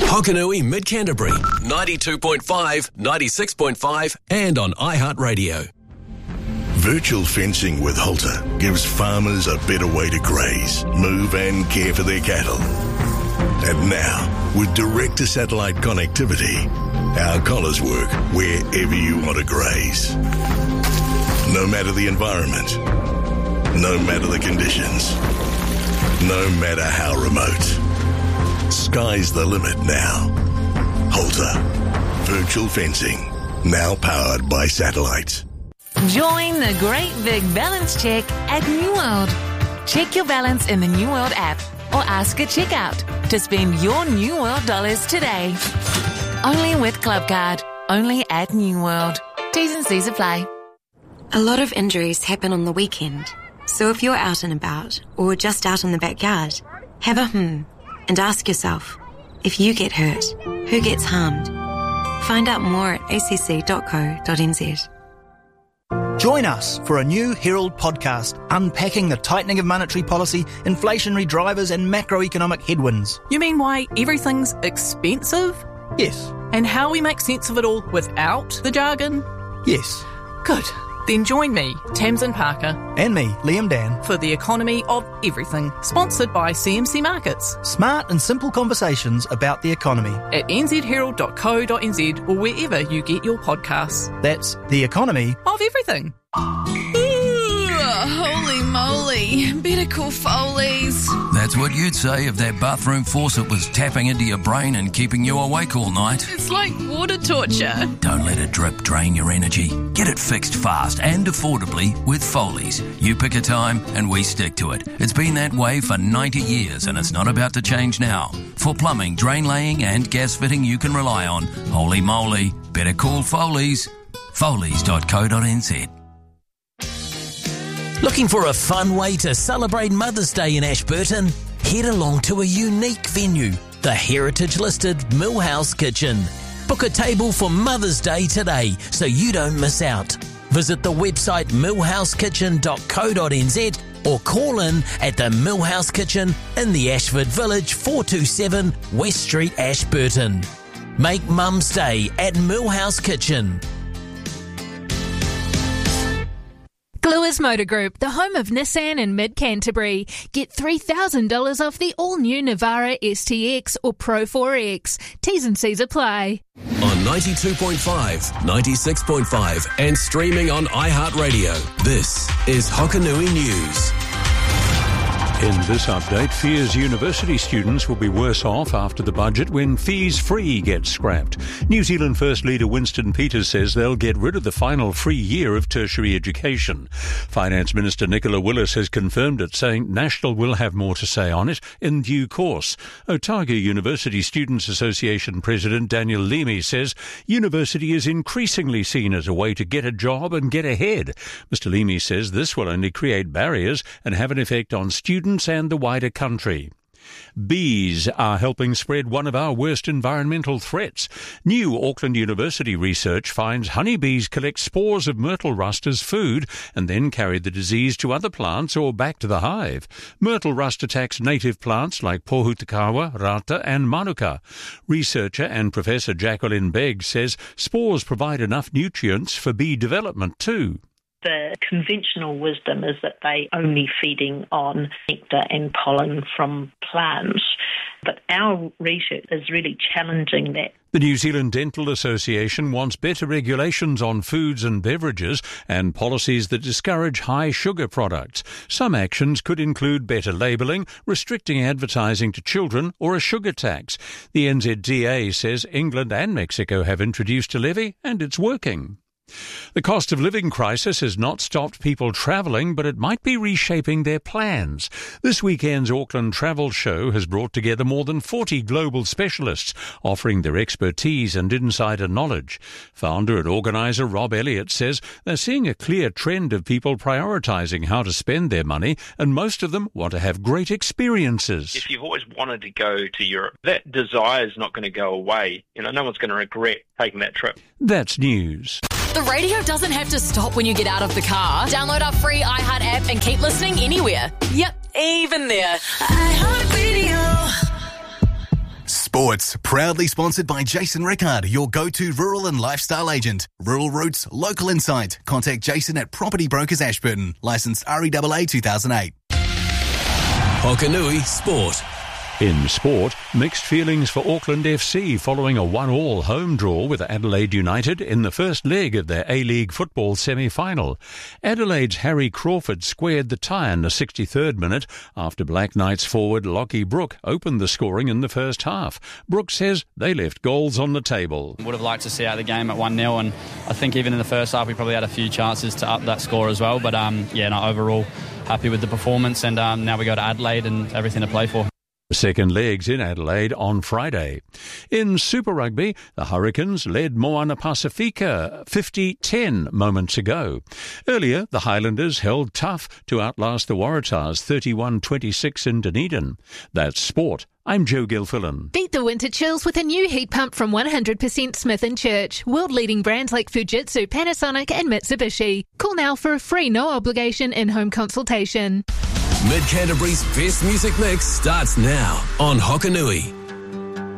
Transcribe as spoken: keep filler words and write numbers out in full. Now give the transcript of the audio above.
Hokanui Mid Canterbury, ninety-two point five, ninety-six point five, and on iHeartRadio. Virtual fencing with Halter gives farmers a better way to graze, move and care for their cattle. And now, with direct-to-satellite connectivity, our collars work wherever you want to graze. No matter the environment, no matter the conditions, no matter how remote. Sky's the limit now. Halter. Virtual fencing. Now powered by satellite. Join the great big balance check at New World. Check your balance in the New World app or ask at checkout to spend your New World dollars today. Only with Clubcard. Only at New World. T's and C's apply. A lot of injuries happen on the weekend. So if you're out and about or just out in the backyard, have a hmm and ask yourself, if you get hurt, who gets harmed? Find out more at a c c dot co dot n z. Join us for a new Herald podcast unpacking the tightening of monetary policy, inflationary drivers and macroeconomic headwinds. You mean why everything's expensive? Yes. And how we make sense of it all without the jargon? Yes. Good. Then join me, Tamsin Parker. And me, Liam Dan. For The Economy of Everything, sponsored by C M C Markets. Smart and simple conversations about the economy. At n z herald dot co dot n z or wherever you get your podcasts. That's The Economy of Everything. Holy moly. Better call Foley's. That's what you'd say if that bathroom faucet was tapping into your brain and keeping you awake all night. It's like water torture. Don't let a drip drain your energy. Get it fixed fast and affordably with Foley's. You pick a time and we stick to it. It's been that way for ninety years and it's not about to change now. For plumbing, drain laying and gas fitting you can rely on. Holy moly. Better call Foley's. Foley's dot co dot n z. Looking for a fun way to celebrate Mother's Day in Ashburton? Head along to a unique venue, the heritage-listed Millhouse Kitchen. Book a table for Mother's Day today so you don't miss out. Visit the website millhouse kitchen dot co dot n z or call in at the Millhouse Kitchen in the Ashford Village, four two seven West Street, Ashburton. Make Mum's Day at Millhouse Kitchen. Gluers Motor Group, the home of Nissan in Mid-Canterbury. Get three thousand dollars off the all-new Navara S T X or Pro four X. T's and C's apply. On ninety-two point five, ninety-six point five and streaming on iHeartRadio, this is Hokanui News. In this update, Fears University students will be worse off after the budget when Fees Free gets scrapped. New Zealand First Leader Winston Peters says they'll get rid of the final free year of tertiary education. Finance Minister Nicola Willis has confirmed it, saying National will have more to say on it in due course. Otago University Students Association President Daniel Leamy says university is increasingly seen as a way to get a job and get ahead. Mister Leamy says this will only create barriers and have an effect on students and the wider country. Bees are helping spread one of our worst environmental threats. New Auckland University research finds honeybees collect spores of myrtle rust as food and then carry the disease to other plants or back to the hive. Myrtle rust attacks native plants like pohutakawa, rata and manuka. Researcher and Professor Jacqueline Begg says spores provide enough nutrients for bee development too. The conventional wisdom is that they only feeding on nectar and pollen from plants, but our research is really challenging that. The New Zealand Dental Association wants better regulations on foods and beverages and policies that discourage high sugar products. Some actions could include better labelling, restricting advertising to children, or a sugar tax. The N Z D A says England and Mexico have introduced a levy and it's working. The cost of living crisis has not stopped people travelling, but it might be reshaping their plans. This weekend's Auckland Travel Show has brought together more than forty global specialists, offering their expertise and insider knowledge. Founder and organiser Rob Elliott says they're seeing a clear trend of people prioritising how to spend their money, and most of them want to have great experiences. If you've always wanted to go to Europe, that desire is not going to go away. You know, no one's going to regret taking that trip. That's news. The radio doesn't have to stop when you get out of the car. Download our free iHeart app and keep listening anywhere. Yep, even there. iHeart Radio. Sport. Sports, proudly sponsored by Jason Rickard, your go-to rural and lifestyle agent. Rural Roots, local insight. Contact Jason at Property Brokers Ashburton. Licensed R E A A two thousand eight. Hokanui Sport. In sport, mixed feelings for Auckland F C following a one-all home draw with Adelaide United in the first leg of their A-League football semi-final. Adelaide's Harry Crawford squared the tie in the sixty-third minute after Black Knights forward Lockie Brooke opened the scoring in the first half. Brooke says they left goals on the table. Would have liked to see out the game at one nil, and I think even in the first half we probably had a few chances to up that score as well. But um, yeah, no, overall happy with the performance, and um, now we go to Adelaide and everything to play for. The second leg's in Adelaide on Friday. In Super Rugby, the Hurricanes led Moana Pacifica fifty ten moments ago. Earlier, the Highlanders held tough to outlast the Waratahs thirty-one twenty-six in Dunedin. That's sport. I'm Joe Gilfillan. Beat the winter chills with a new heat pump from one hundred percent Smith and Church. World-leading brands like Fujitsu, Panasonic and Mitsubishi. Call now for a free, no-obligation in-home consultation. Mid Canterbury's best music mix starts now on Hokanui.